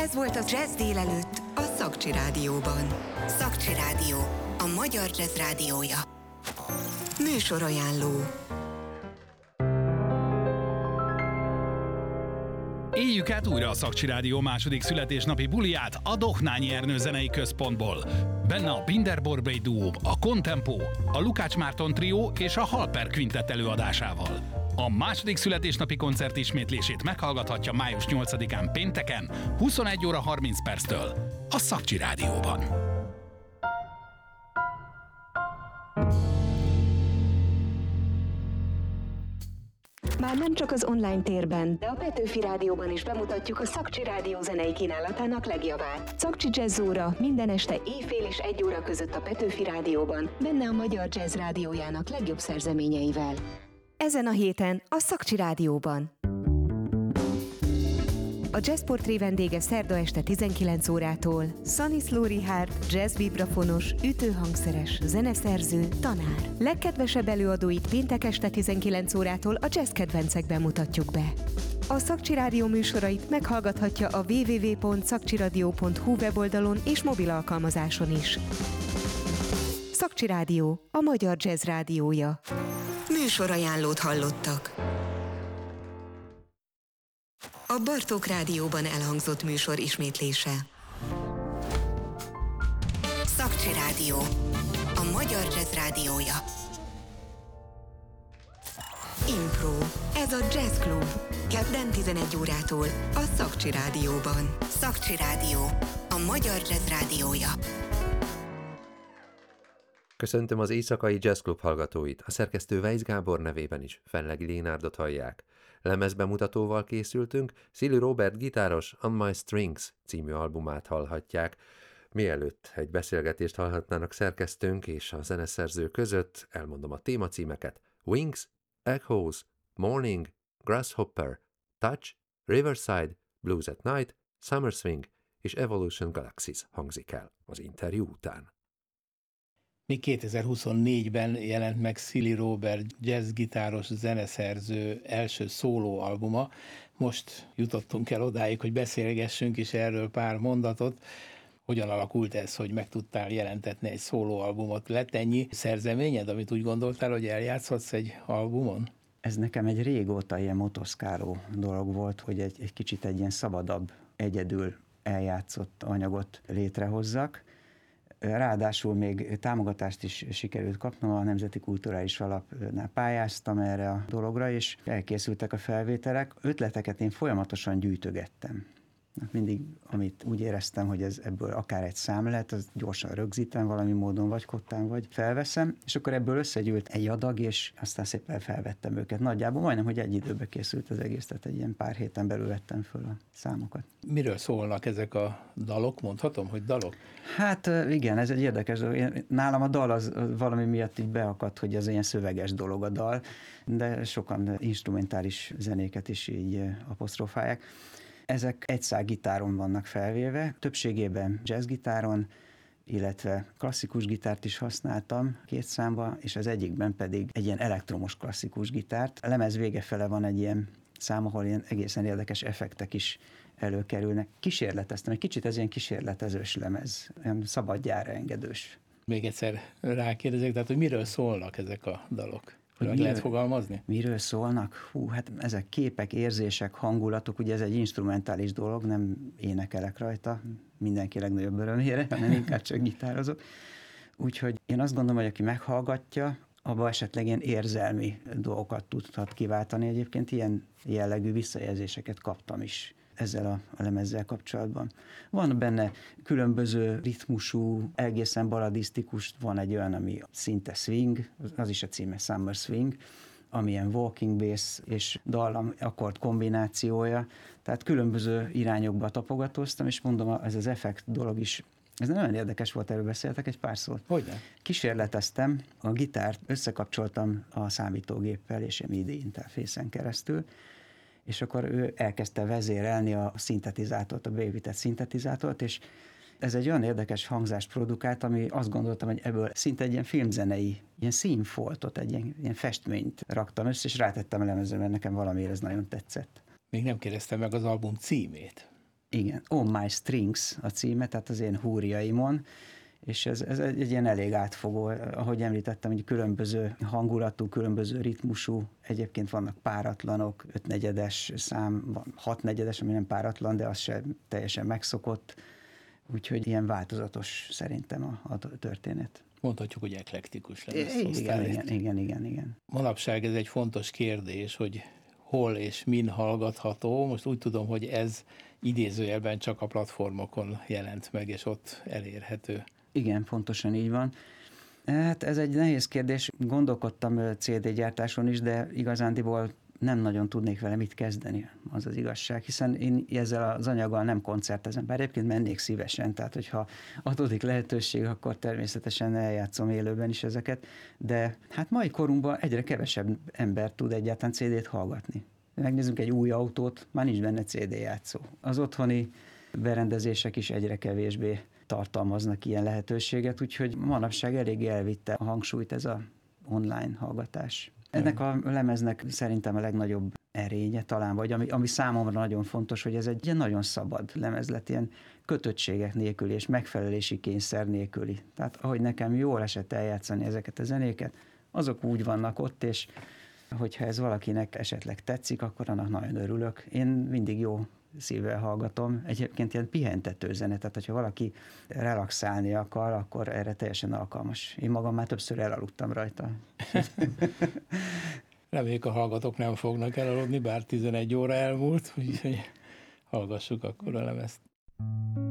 Ez volt a Jazz délelőtt a Szakcsi Rádióban. Szakcsi Rádió, a magyar jazz rádiója. Műsorajánló. Éljük át újra a Szakcsi Rádió második születésnapi buliját a Dohnányi Ernő Zenei Központból. Benne a Binder Borbély Duó, a Contempo, a Lukács Márton Trió és a Halper Quintett előadásával. A második születésnapi koncert ismétlését meghallgathatja május 8-án pénteken 21 óra 30 perctől a Szakcsi Rádióban. Már nem csak az online térben, de a Petőfi Rádióban is bemutatjuk a Szakcsi Rádió zenei kínálatának legjavát. Szakcsi Jazz óra minden este éjfél és 1 óra között a Petőfi Rádióban, benne a magyar jazz rádiójának legjobb szerzeményeivel. Ezen a héten a Szakcsi Rádióban. A Jazz Portré vendége szerda este 19 órától Szaniszló Richárd, jazz vibrafonos, ütőhangszeres, zeneszerző, tanár. Legkedvesebb előadóit péntek este 19 órától a jazz kedvencekben mutatjuk be. A Szakcsi Rádió műsorait meghallgathatja a www.szakcsiradio.hu weboldalon és mobil alkalmazáson is. Szakcsi Rádió, a magyar jazz rádiója. Műsorajánlót hallottak. A Bartók Rádióban elhangzott műsor ismétlése. Szakcsi Rádió, a magyar jazz rádiója. Impro, ez a Jazz Club. Kedden 11 órától a Szakcsi Rádióban. Szakcsi Rádió, a magyar jazz rádiója. Köszöntöm az éjszakai Jazz Club hallgatóit, a szerkesztő Weisz Gábor nevében is Fenlegi Lénárdot hallják. Lemezbemutatóval készültünk, Szili Róbert gitáros On My Strings című albumát hallhatják. Mielőtt egy beszélgetést hallhatnának szerkesztőnk és a zeneszerző között, elmondom a témacímeket: Wings, Echoes, Morning, Grasshopper, Touch, Riverside, Blues at Night, Summer Swing és Evolution Galaxies hangzik el az interjú után. Még 2024-ben jelent meg Szili Róbert jazzgitáros zeneszerző első szólóalbuma. Most jutottunk el odáig, hogy beszélgessünk is erről pár mondatot. Hogyan alakult ez, hogy meg tudtál jelentetni egy szólóalbumot? Lett ennyi szerzeményed, amit úgy gondoltál, hogy eljátszhatsz egy albumon? Ez nekem egy régóta ilyen motoszkáló dolog volt, hogy egy kicsit egy ilyen szabadabb, egyedül eljátszott anyagot létrehozzak. Ráadásul még támogatást is sikerült kapnom, a Nemzeti Kulturális Alapnál pályáztam erre a dologra, és elkészültek a felvételek. Ötleteket én folyamatosan gyűjtögettem. Mindig, amit úgy éreztem, hogy ebből akár egy szám lehet, az gyorsan rögzítem valami módon, vagy kottán, vagy felveszem, és akkor ebből összegyűlt egy adag, és aztán szépen felvettem őket. Nagyjából majdnem, hogy egy időbe készült az egész, tehát egy ilyen pár héten belül vettem föl a számokat. Miről szólnak ezek a dalok? Mondhatom, hogy dalok? Hát igen, ez egy érdekes dolog. Nálam a dal az valami miatt így beakadt, hogy ez ilyen szöveges dolog a dal, de sokan instrumentális zenéket is így apostrofálják. Ezek egy szál gitáron vannak felvéve, többségében jazzgitáron, illetve klasszikus gitárt is használtam 2 számba, és az egyikben pedig egy ilyen elektromos klasszikus gitárt. A lemez vége fele van egy ilyen szám, ahol ilyen egészen érdekes effektek is előkerülnek. Kísérleteztem, egy kicsit ez ilyen kísérletezős lemez, olyan szabadjára engedős. Még egyszer rákérdezek, tehát hogy miről szólnak ezek a dalok? Meg lehet fogalmazni? Miről szólnak? Hát ezek képek, érzések, hangulatok, ugye ez egy instrumentális dolog, nem énekelek rajta, mindenki legnagyobb örömére, hanem inkább csak gitározok. Úgyhogy én azt gondolom, hogy aki meghallgatja, abban esetleg ilyen érzelmi dolgokat tudhat kiváltani. Egyébként ilyen jellegű visszajelzéseket kaptam is ezzel a lemezzel kapcsolatban. Van benne különböző ritmusú, egészen baladisztikus, van egy olyan, ami szinte swing, az is a címe Summer Swing, amilyen walking bass és dallam akkord kombinációja, tehát különböző irányokba tapogatóztam, és mondom, ez az effekt dolog is, ez nagyon érdekes volt, erről beszéltek egy pár szót. Hogyne? Kísérleteztem, a gitárt összekapcsoltam a számítógéppel és a MIDI interfészen keresztül, és akkor ő elkezdte vezérelni a szintetizátort, a beépített szintetizátort, és ez egy olyan érdekes hangzást produkált, ami azt gondoltam, hogy ebből szinte egy ilyen filmzenei, ilyen színfoltot, egy ilyen festményt raktam össze, és rátettem a lemezre, mert nekem valamiért ez nagyon tetszett. Még nem kérdeztem meg az album címét. Igen, On My Strings a címe, tehát az én húrjaimon, és ez egy ilyen elég átfogó, ahogy említettem, hogy különböző hangulatú, különböző ritmusú, egyébként vannak páratlanok, 5/4 szám, van 6/4, ami nem páratlan, de az sem teljesen megszokott, úgyhogy ilyen változatos szerintem a történet. Mondhatjuk, hogy eklektikus lemez. Igen. Manapság ez egy fontos kérdés, hogy hol és min hallgatható. Most úgy tudom, hogy ez idézőjelben csak a platformokon jelent meg, és ott elérhető. Igen, pontosan így van. Hát ez egy nehéz kérdés. Gondolkodtam CD gyártáson is, de igazándiból nem nagyon tudnék vele mit kezdeni, az az igazság, hiszen én ezzel az anyaggal nem koncertezem, bár egyébként mennék szívesen, tehát hogyha adódik lehetőség, akkor természetesen eljátszom élőben is ezeket, de hát mai korunkban egyre kevesebb ember tud egyáltalán CD-t hallgatni. Megnézzünk egy új autót, már nincs benne CD játszó. Az otthoni berendezések is egyre kevésbé tartalmaznak ilyen lehetőséget, úgyhogy manapság eléggé elvitte a hangsúlyt ez a online hallgatás. Ennek a lemeznek szerintem a legnagyobb erénye talán, vagy ami számomra nagyon fontos, hogy ez egy ilyen nagyon szabad lemez lett, ilyen kötöttségek nélküli és megfelelési kényszer nélküli. Tehát ahogy nekem jól esett eljátszani ezeket a zenéket, azok úgy vannak ott, és hogyha ez valakinek esetleg tetszik, akkor annak nagyon örülök. Én mindig jó szívvel hallgatom. Egyébként ilyen pihentető zene, tehát hogyha valaki relaxálni akar, akkor erre teljesen alkalmas. Én magam már többször elaludtam rajta. Reméljük, a hallgatók nem fognak elaludni, bár 11 óra elmúlt, úgyhogy hallgassuk akkor a lemezt.